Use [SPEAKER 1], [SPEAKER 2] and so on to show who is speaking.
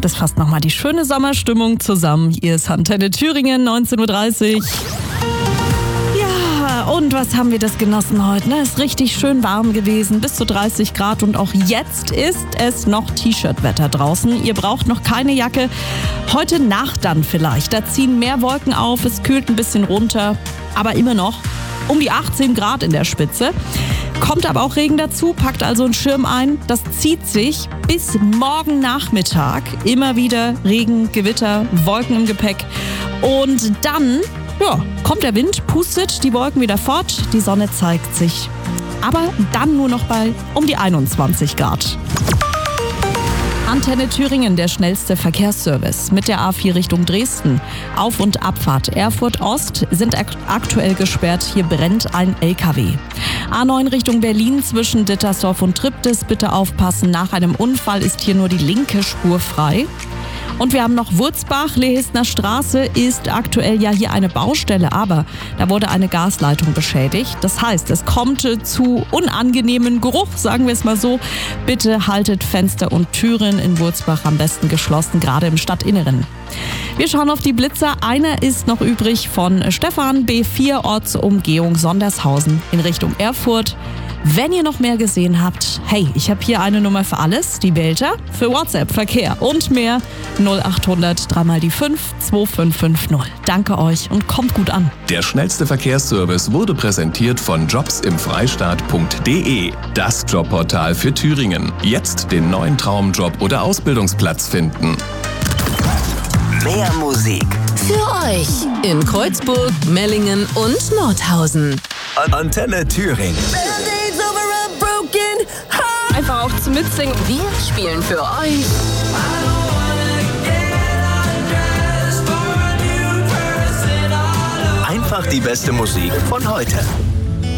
[SPEAKER 1] Das fasst nochmal die schöne Sommerstimmung zusammen. Hier ist Antenne Thüringen, 19.30 Uhr. Ja, und was haben wir das genossen heute? Ne? Ist richtig schön warm gewesen, bis zu 30 Grad. Und auch jetzt ist es noch T-Shirt-Wetter draußen. Ihr braucht noch keine Jacke. Heute Nacht dann vielleicht. Da ziehen mehr Wolken auf, es kühlt ein bisschen runter. Aber immer noch um die 18 Grad in der Spitze. Kommt aber auch Regen dazu, packt also einen Schirm ein. Das zieht sich bis morgen Nachmittag. Immer wieder Regen, Gewitter, Wolken im Gepäck. Und dann kommt der Wind, pustet die Wolken wieder fort. Die Sonne zeigt sich. Aber dann nur noch bei um die 21 Grad. Antenne Thüringen, der schnellste Verkehrsservice mit der A4 Richtung Dresden. Auf- und Abfahrt Erfurt Ost sind aktuell gesperrt. Hier brennt ein LKW. A9 Richtung Berlin zwischen Dittersdorf und Triptis. Bitte aufpassen, nach einem Unfall ist hier nur die linke Spur frei. Und wir haben noch Wurzbach, Lehesner Straße ist aktuell ja hier eine Baustelle, aber da wurde eine Gasleitung beschädigt. Das heißt, es kommt zu unangenehmen Geruch, sagen wir es mal so. Bitte haltet Fenster und Türen in Wurzbach am besten geschlossen, gerade im Stadtinneren. Wir schauen auf die Blitzer. Einer ist noch übrig von Stefan, B4 Ortsumgehung Sondershausen in Richtung Erfurt. Wenn ihr noch mehr gesehen habt, hey, ich habe hier eine Nummer für alles, die Belter, für WhatsApp, Verkehr und mehr 0800 3 mal die 5 2550. Danke euch und kommt gut an.
[SPEAKER 2] Der schnellste Verkehrsservice wurde präsentiert von jobsimfreistaat.de, das Jobportal für Thüringen. Jetzt den neuen Traumjob oder Ausbildungsplatz finden.
[SPEAKER 3] Mehr Musik
[SPEAKER 4] für euch in Kreuzburg, Mellingen und Nordhausen.
[SPEAKER 3] Antenne Thüringen.
[SPEAKER 4] Einfach auch zu mitsingen. Wir spielen für euch.
[SPEAKER 3] Einfach die beste Musik von heute.